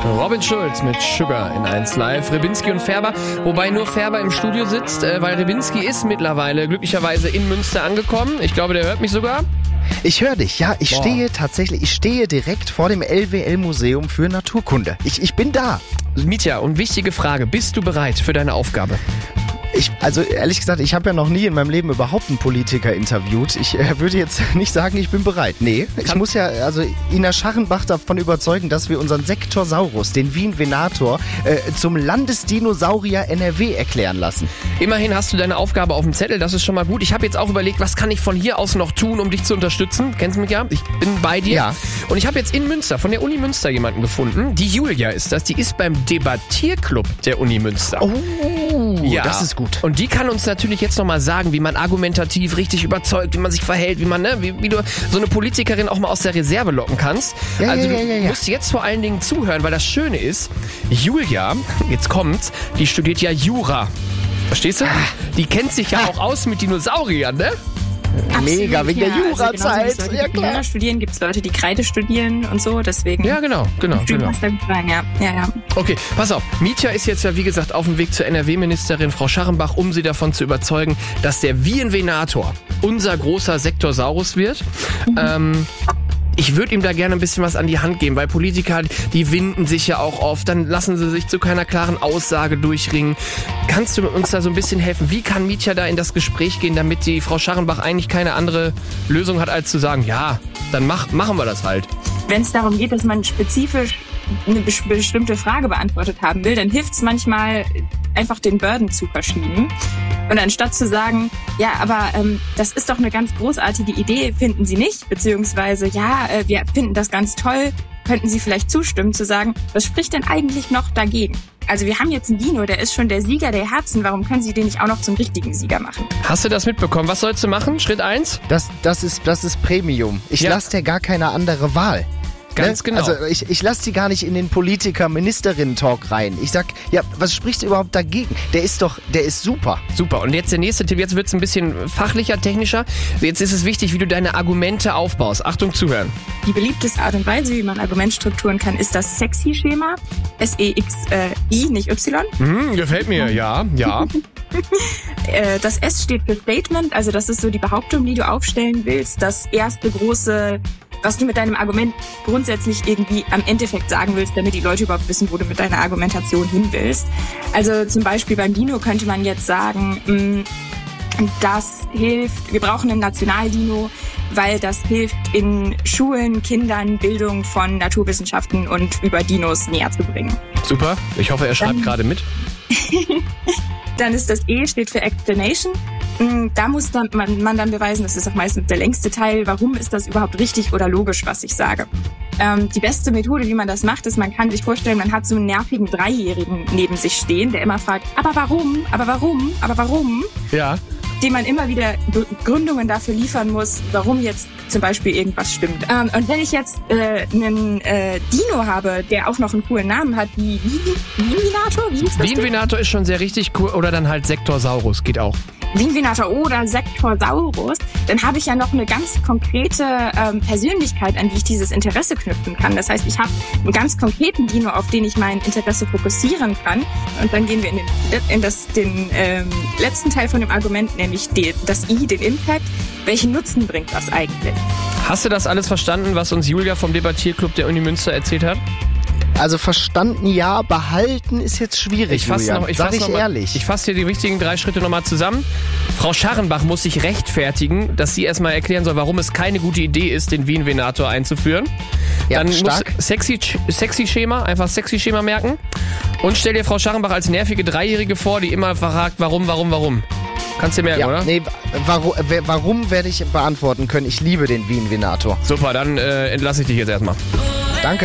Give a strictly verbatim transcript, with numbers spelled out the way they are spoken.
Robin Schulz mit Sugar in eins Live. Rybinski und Färber, wobei nur Färber im Studio sitzt, äh, weil Rybinski ist mittlerweile glücklicherweise in Münster angekommen. Ich glaube, der hört mich sogar. Ich höre dich, ja. Ich Boah. stehe tatsächlich, ich stehe direkt vor dem L W L-Museum für Naturkunde. Ich, ich bin da. Mitja, und wichtige Frage, bist du bereit für deine Aufgabe? Ich, also ehrlich gesagt, ich habe ja noch nie in meinem Leben überhaupt einen Politiker interviewt. Ich äh, würde jetzt nicht sagen, ich bin bereit. Nee, ich Kann muss ja also Ina Scharrenbach davon überzeugen, dass wir unseren Sektorsaurus, den Wien-Venator, äh, zum Landesdinosaurier N R W erklären lassen. Immerhin hast du deine Aufgabe auf dem Zettel, das ist schon mal gut. Ich habe jetzt auch überlegt, was kann ich von hier aus noch tun, um dich zu unterstützen? Kennst du mich ja? Ich bin bei dir. Ja. Und ich habe jetzt in Münster, von der Uni Münster jemanden gefunden. Die Julia ist das, die ist beim Debattierclub der Uni Münster. Oh, ja. Das ist gut. Und die kann uns natürlich jetzt nochmal sagen, wie man argumentativ richtig überzeugt, wie man sich verhält, wie man, ne, wie, wie du so eine Politikerin auch mal aus der Reserve locken kannst. Ja, also ja, du ja, ja, ja. musst jetzt vor allen Dingen zuhören, weil das Schöne ist, Julia, jetzt kommt's, die studiert ja Jura. Verstehst du? Die kennt sich ja auch aus mit Dinosauriern, ne? Absolut, Mega, wegen der ja. Jurazeit. Also genauso wie es Leute, Ja, die klar. Jura studieren, gibt es Leute, die Kreide studieren und so, deswegen Ja, genau, genau, fühlen wir genau. uns da gut rein, ja. ja, ja. Okay, pass auf. Mitja ist jetzt ja, wie gesagt, auf dem Weg zur N R W-Ministerin Frau Scharrenbach, um sie davon zu überzeugen, dass der Wien-Venator unser großer Sektorsaurus wird. Mhm. Ähm, ich würde ihm da gerne ein bisschen was an die Hand geben, weil Politiker, die winden sich ja auch oft, dann lassen sie sich zu keiner klaren Aussage durchringen. Kannst du uns da so ein bisschen helfen? Wie kann Mitja da in das Gespräch gehen, damit die Frau Scharrenbach eigentlich keine andere Lösung hat, als zu sagen, ja, dann mach, machen wir das halt. Wenn es darum geht, dass man spezifisch eine bes- bestimmte Frage beantwortet haben will, dann hilft es manchmal, einfach den Burden zu verschieben. Und anstatt zu sagen, ja, aber ähm, das ist doch eine ganz großartige Idee, finden Sie nicht? Beziehungsweise, ja, äh, wir finden das ganz toll, könnten Sie vielleicht zustimmen, zu sagen, was spricht denn eigentlich noch dagegen? Also wir haben jetzt einen Dino, der ist schon der Sieger der Herzen, warum können Sie den nicht auch noch zum richtigen Sieger machen? Hast du das mitbekommen? Was sollst du machen? Schritt eins? Das, das, ist, das ist Premium. Ich Ja. lasse dir gar keine andere Wahl. Ganz genau. Also ich, ich lasse sie gar nicht in den Politiker-Ministerinnen-Talk rein. Ich sag, ja, was spricht überhaupt dagegen? Der ist doch, der ist super. Super. Und jetzt der nächste Tipp. Jetzt wird es ein bisschen fachlicher, technischer. Jetzt ist es wichtig, wie du deine Argumente aufbaust. Achtung, zuhören. Die beliebteste Art und Weise, wie man Argumentstrukturen kann, ist das Sexy-Schema. S E X I, nicht Y. Hm, gefällt mir. Ja, ja. Äh, Das S steht für Statement, also das ist so die Behauptung, die du aufstellen willst. Das erste große, was du mit deinem Argument grundsätzlich irgendwie am Endeffekt sagen willst, damit die Leute überhaupt wissen, wo du mit deiner Argumentation hin willst. Also zum Beispiel beim Dino könnte man jetzt sagen, mh, das hilft, wir brauchen einen Nationaldino, weil das hilft, in Schulen Kindern Bildung von Naturwissenschaften und über Dinos näher zu bringen. Super. Ich hoffe, er schreibt Dann- gerade mit. Dann ist das E, steht für Explanation. Da muss dann, man, man dann beweisen, das ist auch meistens der längste Teil, warum ist das überhaupt richtig oder logisch, was ich sage. Ähm, die beste Methode, wie man das macht, ist, man kann sich vorstellen, man hat so einen nervigen Dreijährigen neben sich stehen, der immer fragt, aber warum, aber warum, aber warum? Ja. Dem man immer wieder Begründungen dafür liefern muss, warum jetzt zum Beispiel irgendwas stimmt. Ähm, und wenn ich jetzt äh, einen äh, Dino habe, der auch noch einen coolen Namen hat, wie Wien-Venator, wie hieß das Ding? Wien-Venator ist schon sehr richtig cool. Oder dann halt Sektorsaurus. Geht auch. Wien-Venator oder Sektorsaurus, dann habe ich ja noch eine ganz konkrete ähm, Persönlichkeit, an die ich dieses Interesse knüpfen kann. Das heißt, ich habe einen ganz konkreten Dino, auf den ich mein Interesse fokussieren kann. Und dann gehen wir in den, in das, den ähm, letzten Teil von dem Argument, nämlich die, das I, den Impact. Welchen Nutzen bringt das eigentlich? Hast du das alles verstanden, was uns Julia vom Debattierclub der Uni Münster erzählt hat? Also verstanden, ja, behalten ist jetzt schwierig, Ich fasse Julian. noch, ich Sag fass ich noch mal, ehrlich. Ich fasse dir die wichtigen drei Schritte nochmal zusammen. Frau Scharrenbach muss sich rechtfertigen, dass sie erstmal erklären soll, warum es keine gute Idee ist, den Wien-Venator einzuführen. Ja, Dann stark. muss sexy, sexy Schema, einfach sexy Schema merken. Und stell dir Frau Scharrenbach als nervige Dreijährige vor, die immer fragt, warum, warum, warum. Kannst du dir merken, Ja, oder? nee, warum, warum werde ich beantworten können? Ich liebe den Wien-Venator. Super, dann äh, entlasse ich dich jetzt erstmal.